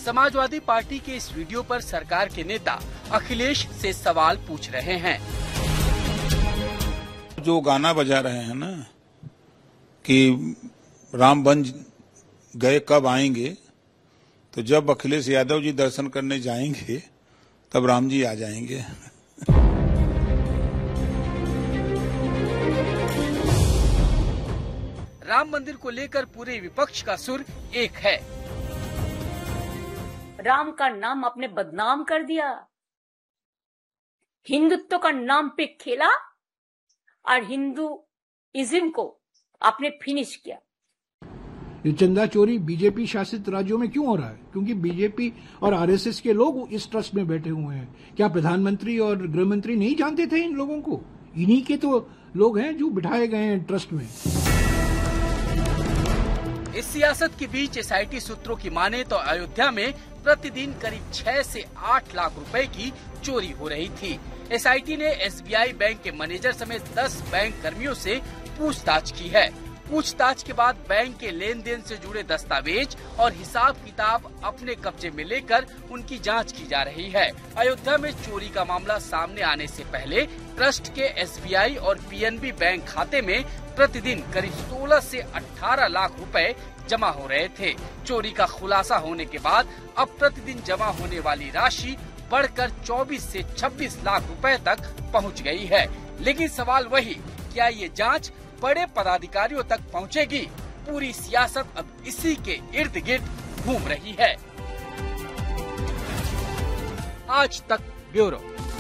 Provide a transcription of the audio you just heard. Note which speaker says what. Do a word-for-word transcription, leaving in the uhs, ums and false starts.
Speaker 1: Samajwadi party के इस video पर सरकार के नेता अखिलेश से सवाल पूछ रहे हैं।
Speaker 2: जो गाना बजा रहे हैं ना कि राम बन गए कब आएंगे, तो जब अखिलेश यादव जी दर्शन करने जाएंगे तब राम जी आ जाएंगे।
Speaker 1: राम मंदिर को लेकर पूरे विपक्ष का सुर एक है।
Speaker 3: राम का नाम आपने बदनाम कर दिया, हिंदुत्व का नाम पे खेला और हिंदुइज्म को आपने फिनिश किया।
Speaker 4: ये चंदा चोरी बीजेपी शासित राज्यों में क्यों हो रहा है? क्योंकि बीजेपी और आरएसएस के लोग इस ट्रस्ट में बैठे हुए हैं। क्या प्रधानमंत्री और गृह मंत्री नहीं जानते थे इन लोगों को? इन्हीं के तो लोग हैं जो बिठाए गए हैं ट्रस्ट में।
Speaker 1: इस सियासत के बीच एसआईटी सूत्रों की माने तो अयोध्या में प्रतिदिन करीब छह से आठ लाख रुपए की चोरी हो रही थी। एसआईटी ने एसबीआई बैंक के मैनेजर समेत दस बैंक कर्मियों से पूछताछ की है। पूछताछ के बाद बैंक के लेन देन से जुड़े दस्तावेज और हिसाब किताब अपने कब्जे में लेकर उनकी जांच की जा रही है। अयोध्या में चोरी का मामला सामने आने से पहले ट्रस्ट के एसबीआई और पीएनबी बैंक खाते में प्रतिदिन करीब सोलह से अठारह लाख रुपए जमा हो रहे थे। चोरी का खुलासा होने के बाद अब प्रतिदिन जमा होने वाली राशि बढ़कर चौबीस से छब्बीस लाख रुपए तक पहुंच गई है। लेकिन सवाल वही, क्या ये जांच बड़े पदाधिकारियों तक पहुंचेगी? पूरी सियासत अब इसी के इर्द गिर्द घूम रही है। आज तक ब्यूरो।